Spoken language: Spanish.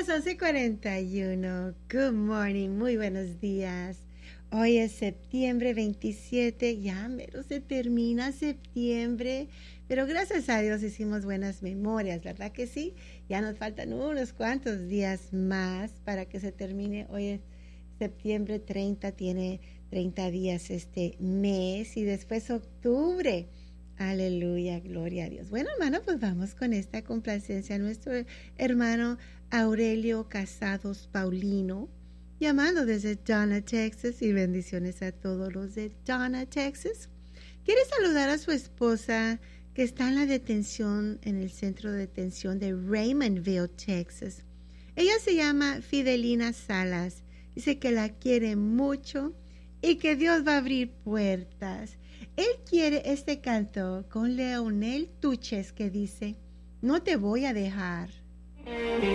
las 11:41. Good morning, muy buenos días. Hoy es septiembre 27, ya mero se termina septiembre, pero gracias a Dios hicimos buenas memorias, ¿verdad que sí? Ya nos faltan unos cuantos días más para que se termine. Hoy es septiembre 30, tiene 30 días este mes y después octubre. Aleluya, gloria a Dios. Bueno, hermano, pues vamos con esta complacencia a nuestro hermano Aurelio Casados Paulino, llamando desde Donna, Texas, y bendiciones a todos los de Donna, Texas. Quiere saludar a su esposa que está en la detención, en el centro de detención de Raymondville, Texas. Ella se llama Fidelina Salas. Dice que la quiere mucho y que Dios va a abrir puertas. Él quiere este canto con Leonel Tuches que dice: no te voy a dejar.